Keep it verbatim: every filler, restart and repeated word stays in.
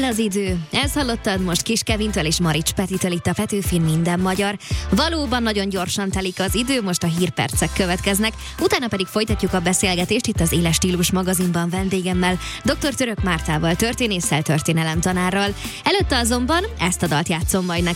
az idő. Ezt hallottad most Kis Kevintől és Marics Petitől itt a Petőfin Minden Magyar. Valóban nagyon gyorsan telik az idő, most a hírpercek következnek, utána pedig folytatjuk a beszélgetést itt az Éles Stílus magazinban vendégemmel, dr. Török Mártával, történésszel, történelemtanárral. Előtte azonban ezt a dalt játszom majd neked.